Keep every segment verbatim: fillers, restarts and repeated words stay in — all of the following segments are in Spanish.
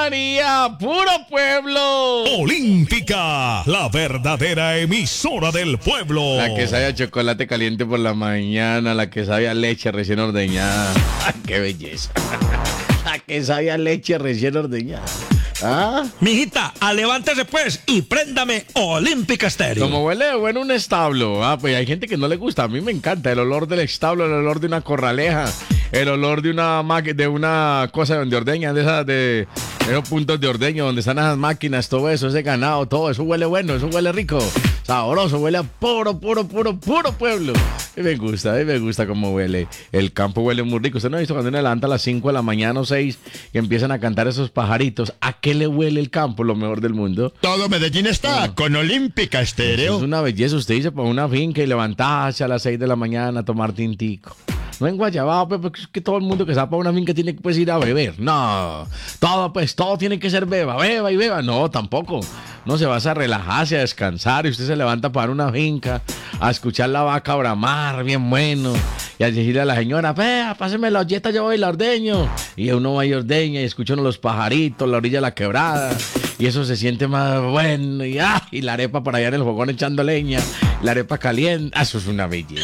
María! ¡Puro pueblo! Olímpica, la verdadera emisora del pueblo. La que sabe a chocolate caliente por la mañana, la que sabe a leche recién ordeñada. ¡Qué belleza! La que sabe a leche recién ordeñada. ¿Ah? Mijita, levántese pues y préndame Olímpica Estéreo. Como huele de bueno un establo. Ah, pues hay gente que no le gusta. A mí me encanta el olor del establo, el olor de una corraleja, el olor de una de una cosa donde ordeñan, de esas de esos puntos de ordeño donde están esas máquinas, todo eso, ese ganado, todo eso huele bueno, eso huele rico, sabroso, huele a puro, puro, puro, puro pueblo. A mí me gusta, a mí me gusta cómo huele. El campo huele muy rico. ¿Usted no ha visto cuando uno levanta a las cinco de la mañana o seis y empiezan a cantar esos pajaritos? ¿A qué le huele el campo? Lo mejor del mundo. Todo Medellín está con Olímpica Estéreo. Eso es una belleza. Usted dice por una finca y levantarse a las seis de la mañana a tomar tintico. No en Guayabao, pues, porque es que todo el mundo que se va para una finca tiene que pues ir a beber. No, todo pues, todo tiene que ser beba, beba y beba. No, tampoco. No se va a relajarse, a descansar y usted se levanta para una finca a escuchar la vaca bramar, bien bueno. Y a decirle a la señora, vea, páseme la olleta, yo voy y la ordeño. Y uno va y ordeña y escucha uno los pajaritos, la orilla de la quebrada. Y eso se siente más bueno. Y, ah, y la arepa por allá en el fogón echando leña. La arepa caliente. Ah, eso es una belleza.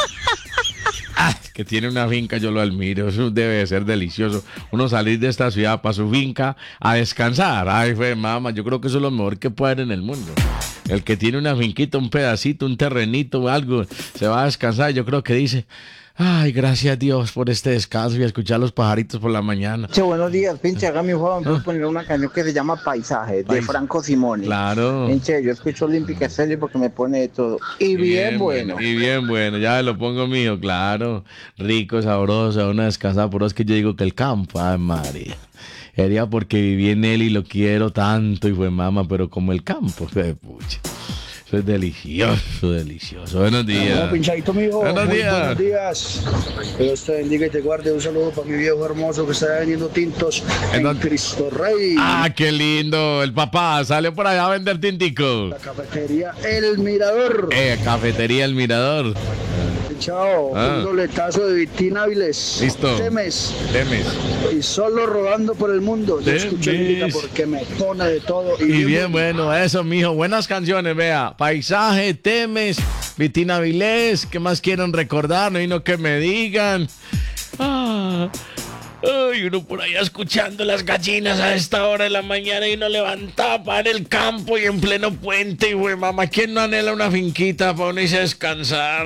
Ah, que tiene una finca, yo lo admiro. Eso debe de ser delicioso. Uno salir de esta ciudad para su finca a descansar. Ay, fue mamá, yo creo que eso es lo mejor que puede haber en el mundo. El que tiene una finquita, un pedacito, un terrenito, algo, se va a descansar. Yo creo que dice, ay, gracias a Dios por este descanso y a escuchar los pajaritos por la mañana. Che, buenos días, pinche, haga mi favor, me puedo poner una canción que se llama Paisaje, Pais- de Franco Simone. Claro. Pinche, yo escucho Olímpica Estéreo porque me pone de todo. Y bien, bueno. Y bien bueno, ya lo pongo mío, claro. Rico, sabroso, una descansada. Por eso es que yo digo que el campo, ay, María. Sería porque viví en él y lo quiero tanto y fue mamá, pero como el campo, fue pucha. Eso es delicioso, delicioso. Buenos días. Hola, pinchadito mío. Buenos Muy días. Buenos días. Que Dios te bendiga y te guarde. Un saludo para mi viejo hermoso que está vendiendo tintos en Entonces- Cristo Rey. Ah, qué lindo. El papá salió por allá a vender tintico. La cafetería El Mirador. Eh, cafetería El Mirador. Pinchado, Ah. un doletazo de Vitín Áviles. Listo. Temes. Temes. Y solo rodando por el mundo. Yo Temes. escucho Olímpica porque me pone de todo. Y bien bueno, eso, mijo. Buenas canciones, vea. Paisaje, Temes, Vitina Vilés. ¿Qué más quieren recordar? No, y no que me digan. Ah. Ay, uno por allá escuchando las gallinas a esta hora de la mañana y uno levantaba para el campo y en pleno puente. Y güey, mamá, ¿quién no anhela una finquita para uno irse a descansar?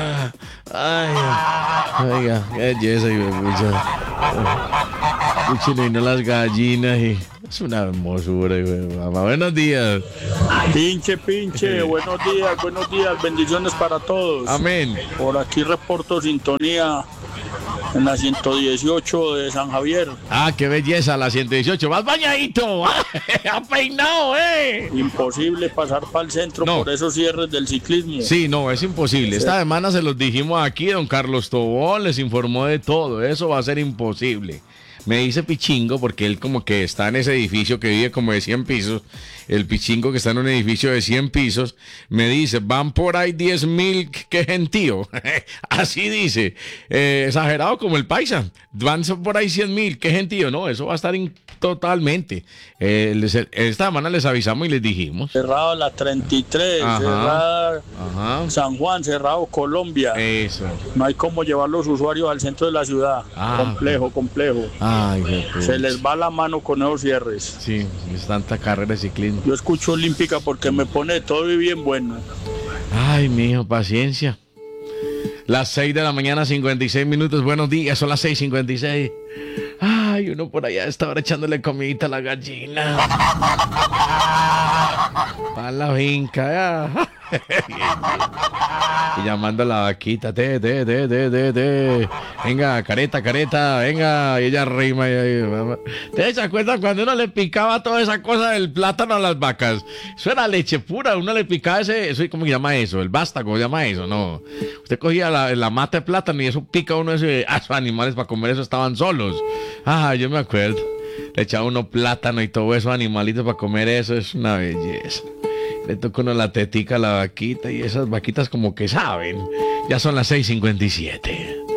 Ah. Ay, oiga, qué belleza, y mucha. Escuchen y no las gallinas y es una hermosura, güey, mamá. Buenos días. Pinche, pinche, buenos días, buenos días, bendiciones para todos. Amén. Por aquí reporto sintonía en la ciento dieciocho de San Javier. Ah, qué belleza, la ciento dieciocho. Más bañadito. Ha peinado, eh. Imposible pasar para el centro No. por esos cierres del ciclismo. Sí, no, es imposible. Esta semana se los dijimos aquí, don Carlos Tobón les informó de todo. Eso va a ser imposible. Me dice Pichingo, porque él como que está en ese edificio que vive como de cien pisos. El Pichingo que está en un edificio de cien pisos. Me dice, van por ahí diez mil, qué gentío. Así dice. Eh, exagerado como el paisa. Van por ahí cien mil, qué gentío. No, eso va a estar in- totalmente. Eh, les- esta semana les avisamos y les dijimos. Cerrado la treinta y tres, Ajá. cerrada Ajá. San Juan, cerrado Colombia. Eso. No hay cómo llevar los usuarios al centro de la ciudad. Ah. Complejo, complejo. Ay, qué pucha. Se les va la mano con esos cierres. Sí, es tanta carrera de ciclismo. Yo escucho Olímpica porque me pone de todo y bien bueno. Ay, mijo, paciencia. Las seis de la mañana, cincuenta y seis minutos. Buenos días, son las seis cincuenta y seis. Ay, uno por allá está ahora echándole comidita a la gallina. Para la finca. Ya. Y llamando a la vaquita. Te, te, te, te, te, te. Venga, careta, careta. Venga. Y ella rima. Y, y, mamá. ¿Ustedes se acuerdan cuando uno le picaba toda esa cosa del plátano a las vacas? Eso era leche pura. Uno le picaba ese. Eso, ¿cómo se llama eso? El vástago, ¿cómo se llama eso? No. Usted cogía la, la mata de plátano y eso pica uno ese. Ah, esos animales para comer eso estaban solos. Ah, yo me acuerdo. Le echaba uno plátano y todo eso, animalitos para comer eso. Es una belleza. Le toca uno la tetica a la vaquita y esas vaquitas como que saben. Ya son las seis cincuenta y siete.